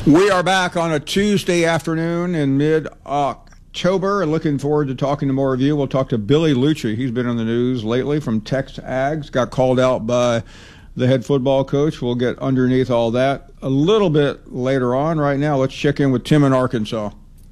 We are back on a Tuesday afternoon in mid-October and looking forward to talking to more of you. We'll talk to Billy Liucci. He's been on the news lately from TexAgs. Got called out by the head football coach. We'll get underneath all that a little bit later on. Right now, let's check in with Tim in Arkansas.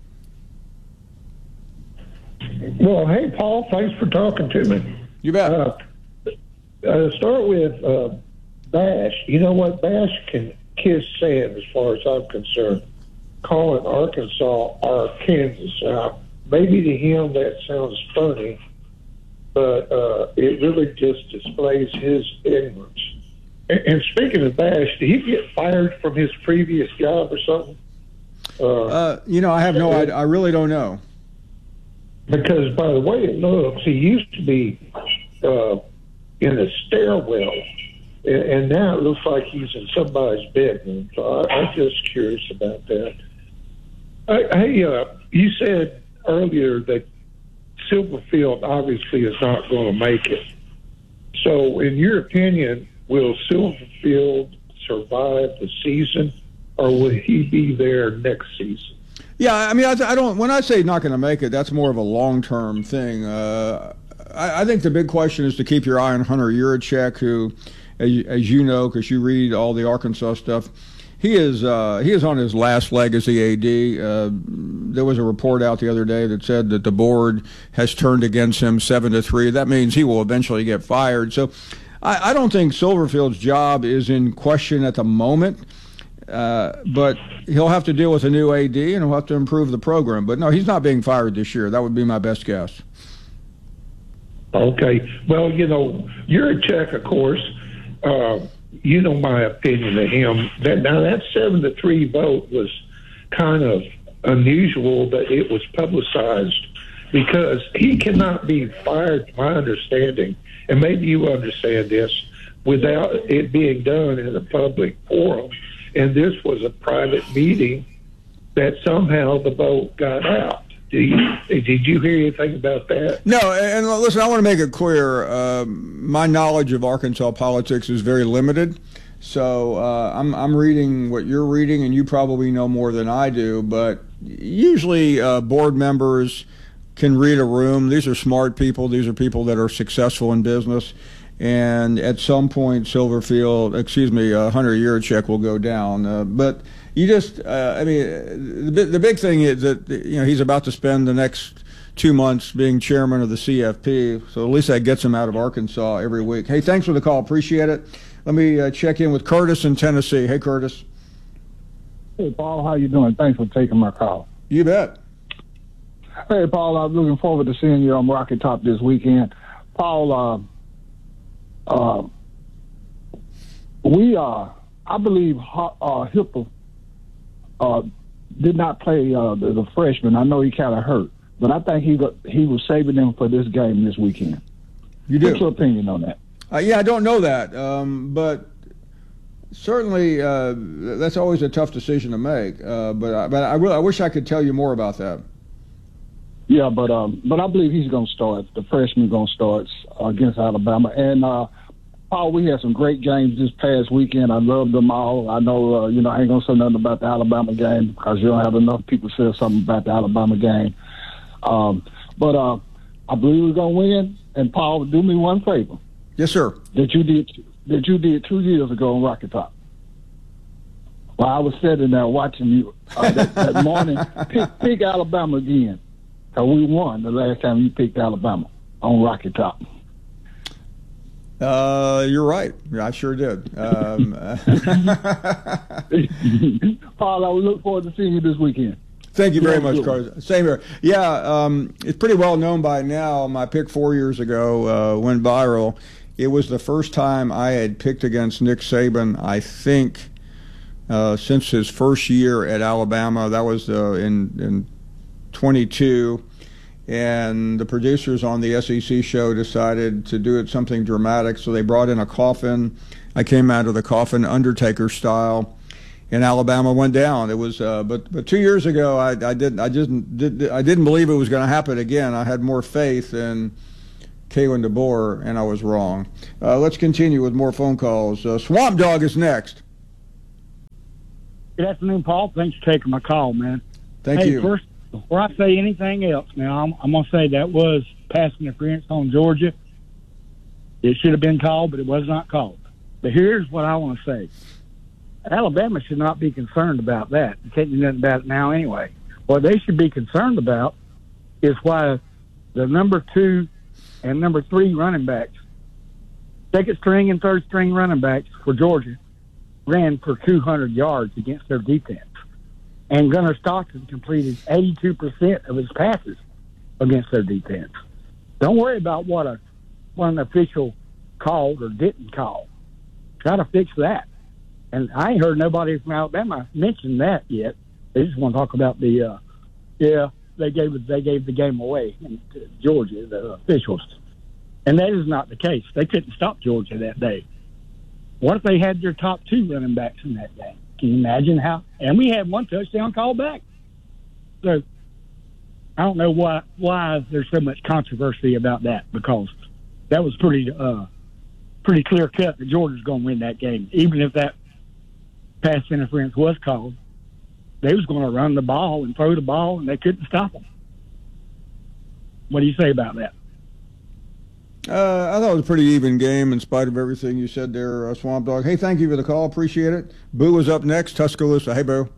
Well, hey, Paul, thanks for talking to me. You bet. Start with Bash. You know what? Bash can kiss sand as far as I'm concerned, calling Arkansas Arkansas. Maybe to him that sounds funny, but it really just displays his ignorance. And speaking of Bash, did he get fired from his previous job or something? I have no idea. I really don't know. Because by the way it looks, he used to be in a stairwell, and now it looks like he's in somebody's bedroom. So I'm just curious about that. Hey, you said earlier that Silverfield obviously is not going to make it. So in your opinion, will Silverfield survive the season, or will he be there next season? Yeah, I mean, I don't. When I say not going to make it, that's more of a long-term thing. I think the big question is to keep your eye on Hunter Yurachek, who, as you know, because you read all the Arkansas stuff, he is on his last leg as the AD. There was a report out the other day that said that the board has turned against him 7-3. That means he will eventually get fired. So I don't think Silverfield's job is in question at the moment. But he'll have to deal with a new AD, and he'll have to improve the program. But no, he's not being fired this year. That would be my best guess. Okay. Well, Yurachek, of course, you know my opinion of him. That 7-3 vote was kind of unusual that it was publicized, because he cannot be fired, to my understanding, and maybe you understand this, without it being done in a public forum. And this was a private meeting that somehow the vote got out. Did you hear anything about that? No, and listen, I want to make it clear. My knowledge of Arkansas politics is very limited. So I'm reading what you're reading, and you probably know more than I do. But usually board members can read a room. These are smart people. These are people that are successful in business. And at some point, Hunter Yurachek will go down. But you just, the big thing is that, he's about to spend the next 2 months being chairman of the CFP. So at least that gets him out of Arkansas every week. Hey, thanks for the call. Appreciate it. Let me check in with Curtis in Tennessee. Hey, Curtis. Hey, Paul. How you doing? Thanks for taking my call. You bet. Hey, Paul. I'm looking forward to seeing you on Rocky Top this weekend. Paul, I believe Hipple did not play the freshman. I know he kind of hurt, but I think he was saving them for this game this weekend. You do? What's your opinion on that? Yeah, I don't know that, but certainly that's always a tough decision to make. But I wish I could tell you more about that. Yeah, but I believe he's going to start. The freshman going to start against Alabama. And Paul, we had some great games this past weekend. I loved them all. I know, I ain't going to say nothing about the Alabama game because you don't have enough people say something about the Alabama game. But I believe we're going to win. And Paul, do me one favor. Yes, sir. That you did 2 years ago on Rocky Top. While I was sitting there watching you that morning, pick Alabama again. Because we won the last time you picked Alabama on Rocky Top. You're right. I sure did. Paul, I will look forward to seeing you this weekend. Thank you very much, Carlos. Same here. Yeah, it's pretty well known by now. My pick 4 years ago went viral. It was the first time I had picked against Nick Saban, I think, since his first year at Alabama. That was in 22. And the producers on the SEC show decided to do it something dramatic, so they brought in a coffin. I came out of the coffin Undertaker style, and Alabama went down. It was, but 2 years ago, I didn't believe it was going to happen again. I had more faith in Kalen DeBoer, and I was wrong. Let's continue with more phone calls. Swamp Dog is next. Good afternoon, Paul. Thanks for taking my call, man. Thank you. First, before I say anything else, now I'm going to say that was pass interference on Georgia. It should have been called, but it was not called. But here's what I want to say. Alabama should not be concerned about that. You can't do nothing about it now anyway. What they should be concerned about is why the number 2 and number 3 running backs, second string and third string running backs for Georgia, ran for 200 yards against their defense. And Gunnar Stockton completed 82% of his passes against their defense. Don't worry about what an official called or didn't call. Try to fix that. And I ain't heard nobody from Alabama mention that yet. They just want to talk about they gave the game away in Georgia, the officials. And that is not the case. They couldn't stop Georgia that day. What if they had their top 2 running backs in that game? Can you imagine how? And we had 1 touchdown called back. So I don't know why there's so much controversy about that, because that was pretty clear cut that Georgia's going to win that game. Even if that pass interference was called, they was going to run the ball and throw the ball, and they couldn't stop them. What do you say about that? I thought it was a pretty even game in spite of everything you said there, Swamp Dog. Hey, thank you for the call. Appreciate it. Boo is up next. Tuscaloosa. Hey, Boo.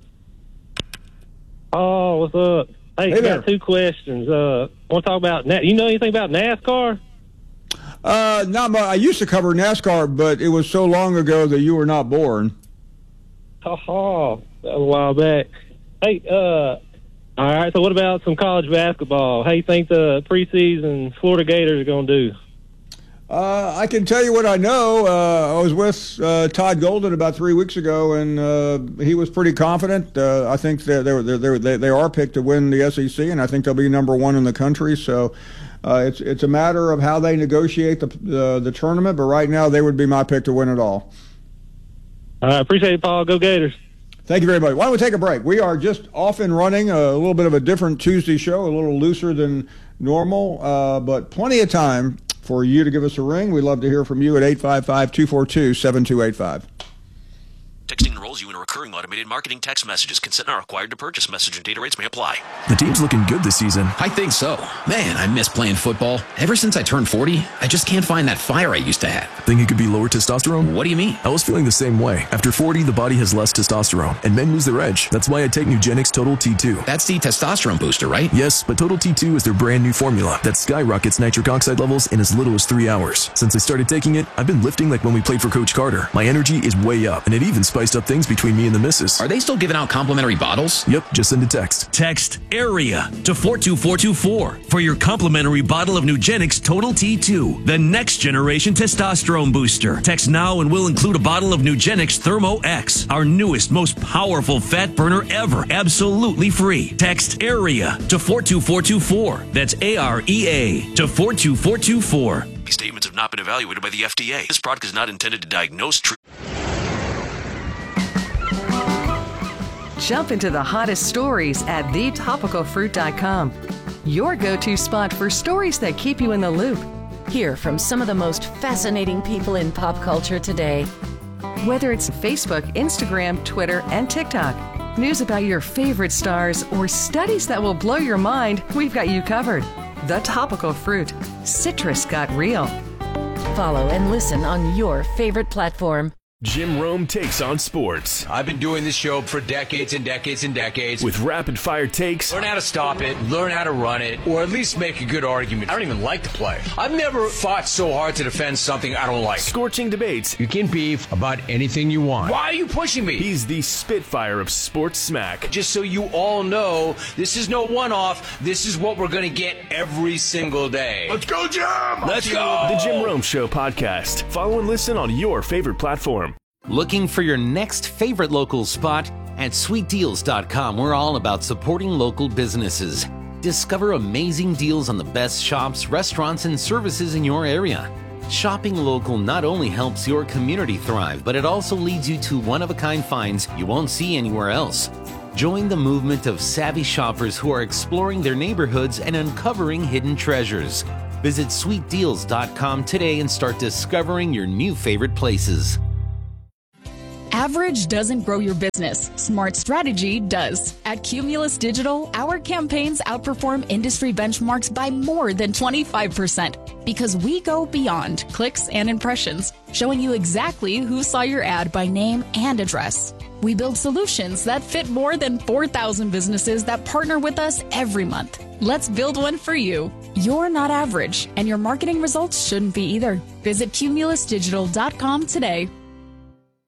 Oh, what's up? Hey, got 2 questions. Want to talk about you know anything about NASCAR? Not much. I used to cover NASCAR, but it was so long ago that you were not born. Oh, that was a while back. Hey, all right, so what about some college basketball? How you think the preseason Florida Gators are going to do? I can tell you what I know. I was with Todd Golden about 3 weeks ago, and he was pretty confident. I think they are picked to win the SEC, and I think they'll be number 1 in the country. So it's a matter of how they negotiate the tournament. But right now, they would be my pick to win it all. I appreciate it, Paul. Go Gators. Thank you very much. Why don't we take a break? We are just off and running, a little bit of a different Tuesday show, a little looser than normal, but plenty of time for you to give us a ring. We'd love to hear from you at 855-242-7285. Texting enrolls you in a recurring automated marketing text messages. Consent not required to purchase. Message and data rates may apply. The team's looking good this season. I think so. Man, I miss playing football. Ever since I turned 40, I just can't find that fire I used to have. Think it could be lower testosterone? What do you mean? I was feeling the same way. After 40, the body has less testosterone, and men lose their edge. That's why I take Nugenix Total T2. That's the testosterone booster, right? Yes, but Total T2 is their brand new formula that skyrockets nitric oxide levels in as little as 3 hours. Since I started taking it, I've been lifting like when we played for Coach Carter. My energy is way up, and it even spiced up things between me and the missus. Are they still giving out complimentary bottles? Yep, just send a text. Text AREA to 42424 for your complimentary bottle of Nugenix Total T2, the next generation testosterone booster. Text now and we'll include a bottle of Nugenix Thermo X, our newest, most powerful fat burner ever, absolutely free. Text AREA to 42424. That's AREA to 42424. These statements have not been evaluated by the FDA. This product is not intended to diagnose, treat. Jump into the hottest stories at thetopicalfruit.com. Your go-to spot for stories that keep you in the loop. Hear from some of the most fascinating people in pop culture today. Whether it's Facebook, Instagram, Twitter, and TikTok, news about your favorite stars, or studies that will blow your mind, we've got you covered. The Topical Fruit. Citrus got real. Follow and listen on your favorite platform. Jim Rome takes on sports. I've been doing this show for decades and decades and decades. With rapid-fire takes. Learn how to stop it, learn how to run it, or at least make a good argument. I don't even like to play. I've never fought so hard to defend something I don't like. Scorching debates. You can beef about anything you want. Why are you pushing me? He's the Spitfire of sports smack. Just so you all know, this is no one-off. This is what we're going to get every single day. Let's go, Jim! Let's go! The Jim Rome Show podcast. Follow and listen on your favorite platform. Looking for your next favorite local spot? At sweetdeals.com, we're all about supporting local businesses. Discover amazing deals on the best shops, restaurants, and services in your area. Shopping local not only helps your community thrive, but it also leads you to one-of-a-kind finds you won't see anywhere else. Join the movement of savvy shoppers who are exploring their neighborhoods and uncovering hidden treasures. Visit sweetdeals.com today and start discovering your new favorite places. Average doesn't grow your business. Smart strategy does. At Cumulus Digital, our campaigns outperform industry benchmarks by more than 25% because we go beyond clicks and impressions, showing you exactly who saw your ad by name and address. We build solutions that fit more than 4,000 businesses that partner with us every month. Let's build one for you. You're not average, and your marketing results shouldn't be either. Visit cumulusdigital.com today.